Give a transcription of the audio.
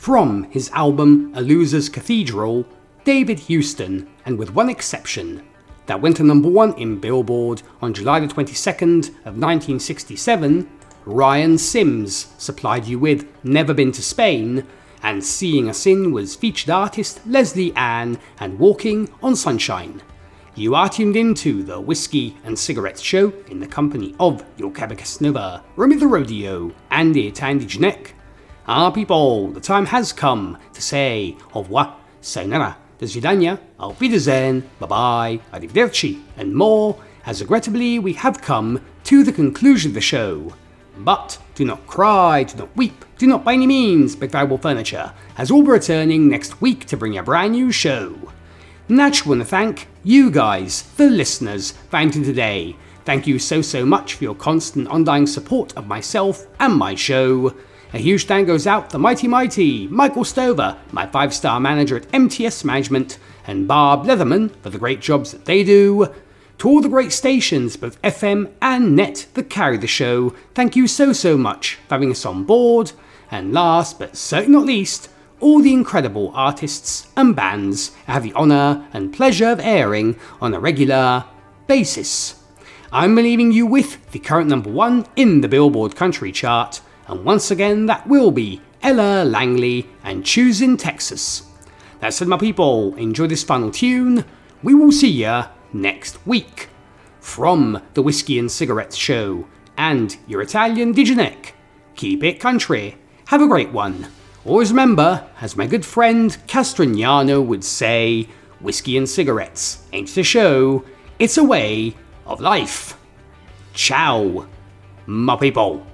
from his album A Loser's Cathedral, David Houston, and with one exception, that went to number 1 in Billboard on July the 22nd of 1967, Ryan Sims supplied you with Never Been to Spain, and Seeing Us In was featured artist Leslie Ann and Walking on Sunshine. You are tuned into the Whiskey and Cigarettes Show in the company of your Quebec Nova, Remy the Rodeo, and it Andy Janek. People, the time has come to say au revoir, sayonara, do svidania, auf Wiedersehen, bye-bye, arrivederci, and more, as regrettably we have come to the conclusion of the show. But do not cry, do not weep, do not by any means break valuable furniture, as we'll be returning next week to bring you a brand new show. Naturally want to thank you guys, the listeners, for tuning today. Thank you so much for your constant ongoing support of myself and my show. A huge thank goes out to mighty Michael Stover, my 5-star manager at MTS Management, and Barb Leatherman for the great jobs that they do. To all the great stations, both FM and net, that carry the show, thank you so much for having us on board. And last but certainly not least, all the incredible artists and bands I have the honour and pleasure of airing on a regular basis. I'm leaving you with the current number 1 in the Billboard Country Chart, and once again that will be Ella Langley and Choosing Texas. That said, my people, enjoy this final tune. We will see ya next week. From the Whiskey and Cigarettes Show and your Italian Dijanek, keep it country. Have a great one. Always remember, as my good friend Castrignano would say, whiskey and cigarettes ain't just a show, it's a way of life. Ciao, my people.